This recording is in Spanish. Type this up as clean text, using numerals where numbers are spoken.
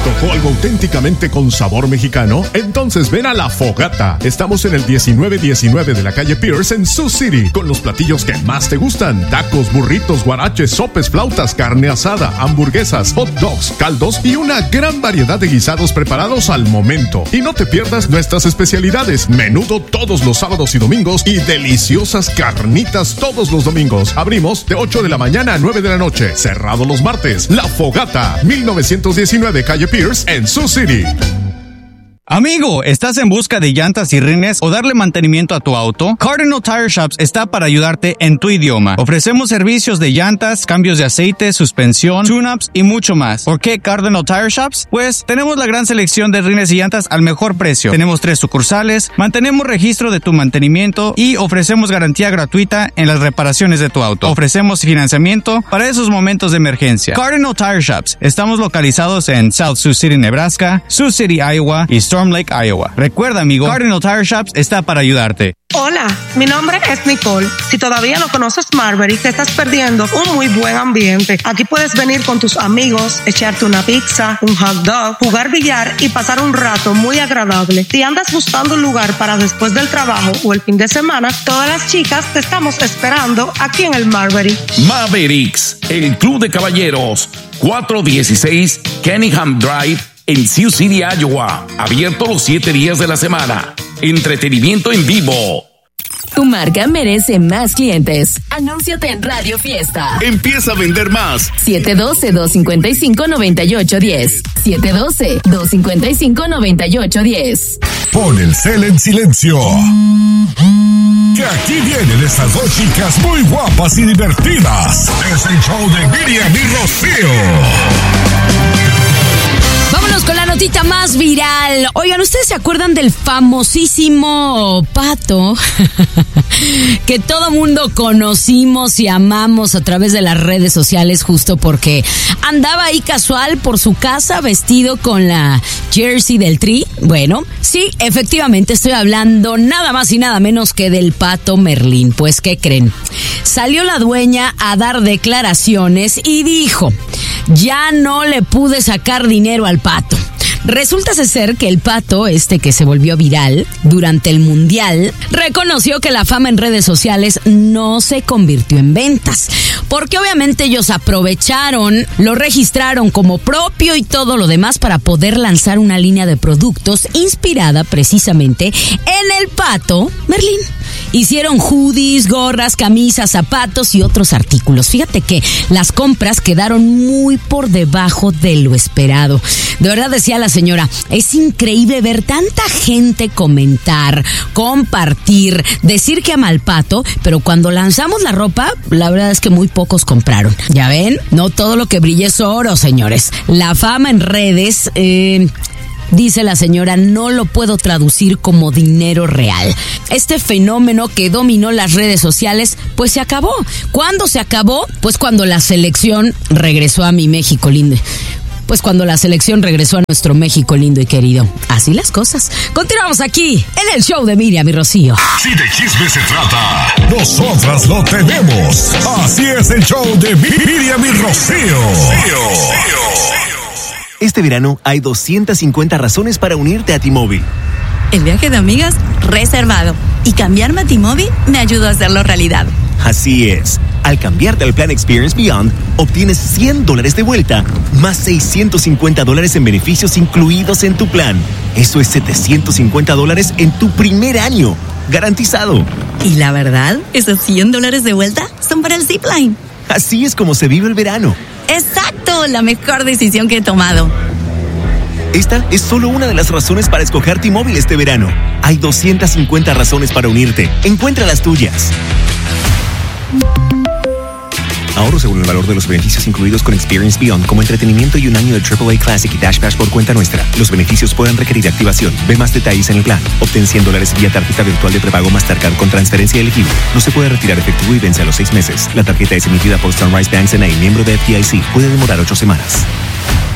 antojó algo auténticamente con sabor mexicano? Entonces ven a La Fogata. Estamos en el 1919 de la calle Pierce en Sioux City, con los platillos que más te gustan: tacos, burritos, guaraches, sopes, flautas, carne asada, hamburguesas, hot dogs, caldos y una gran variedad de guisados preparados al momento. Y no te pierdas nuestras especialidades: menudo todos los sábados y domingos y deliciosas carnitas todos los domingos. Abrimos de 8 de la mañana a 9 de la noche, cerrado los martes. La Fogata, 1919 calle Pierce en Sioux City. Amigo, ¿estás en busca de llantas y rines o darle mantenimiento a tu auto? Cardinal Tire Shops está para ayudarte en tu idioma. Ofrecemos servicios de llantas, cambios de aceite, suspensión, tune-ups y mucho más. ¿Por qué Cardinal Tire Shops? Pues tenemos la gran selección de rines y llantas al mejor precio. Tenemos 3 sucursales, mantenemos registro de tu mantenimiento y ofrecemos garantía gratuita en las reparaciones de tu auto. Ofrecemos financiamiento para esos momentos de emergencia. Cardinal Tire Shops. Estamos localizados en South Sioux City, Nebraska, Sioux City, Iowa y Storm Lake, Iowa. Recuerda, amigo, Cardinal Tire Shops está para ayudarte. Hola, mi nombre es Nicole. Si todavía no conoces Marbury, te estás perdiendo un muy buen ambiente. Aquí puedes venir con tus amigos, echarte una pizza, un hot dog, jugar billar y pasar un rato muy agradable. Si andas buscando un lugar para después del trabajo o el fin de semana, todas las chicas te estamos esperando aquí en el Marbury. Mavericks, el club de caballeros, 416 Kenningham Drive, en Sioux City, Iowa. Abierto los 7 días de la semana. Entretenimiento en vivo. Tu marca merece más clientes. Anúnciate en Radio Fiesta. Empieza a vender más. 712-255-9810. 712-255-9810. Pon el cel en silencio. Que aquí vienen estas 2 chicas muy guapas y divertidas. Es el show de Miriam y Rocío. Vámonos con la notita más viral. Oigan, ¿ustedes se acuerdan del famosísimo Pato? Que todo mundo conocimos y amamos a través de las redes sociales, justo porque andaba ahí casual por su casa vestido con la jersey del Tri. Bueno, sí, efectivamente estoy hablando nada más y nada menos que del Pato Merlín. Pues, ¿qué creen? Salió la dueña a dar declaraciones y dijo: ya no le pude sacar dinero al Pato. Resulta ser que el Pato, que se volvió viral durante el Mundial, reconoció que la fama en redes sociales no se convirtió en ventas, porque obviamente ellos aprovecharon, lo registraron como propio y todo lo demás para poder lanzar una línea de productos inspirada precisamente en el Pato Merlín. Hicieron hoodies, gorras, camisas, zapatos y otros artículos. Fíjate que las compras quedaron muy por debajo de lo esperado. De verdad, decía la señora, es increíble ver tanta gente comentar, compartir, decir que ama al Pato, pero cuando lanzamos la ropa, la verdad es que muy pocos compraron. ¿Ya ven? No todo lo que brilla es oro, señores. La fama en redes, dice la señora, no lo puedo traducir como dinero real. Este fenómeno que dominó las redes sociales, pues se acabó. ¿Cuándo se acabó? Pues cuando la selección regresó a mi México lindo. Pues cuando la selección regresó a nuestro México lindo y querido. Así las cosas. Continuamos aquí en el show de Miriam y Rocío. Si de chisme se trata, nosotras lo tenemos. Así es el show de Miriam y Rocío. Este verano hay 250 razones para unirte a T-Mobile. El viaje de amigas reservado. Y cambiarme a T-Mobile me ayudó a hacerlo realidad. Así es. Al cambiarte al plan Experience Beyond, obtienes $100 de vuelta, más $650 en beneficios incluidos en tu plan. Eso es $750 en tu primer año. Garantizado. Y la verdad, esos $100 de vuelta son para el Zipline. Así es como se vive el verano. ¡Exacto! La mejor decisión que he tomado. Esta es solo una de las razones para escoger T-Mobile este verano. Hay 250 razones para unirte. Encuentra las tuyas. Ahorro según el valor de los beneficios incluidos con Experience Beyond, como entretenimiento y un año de AAA Classic y Dash Pass por cuenta nuestra. Los beneficios pueden requerir activación. Ve más detalles en el plan. Obtén $100 vía tarjeta virtual de prepago Mastercard con transferencia elegible. No se puede retirar efectivo y vence a los 6 meses. La tarjeta es emitida por Sunrise Banks N.A., miembro de FDIC. Puede demorar 8 semanas.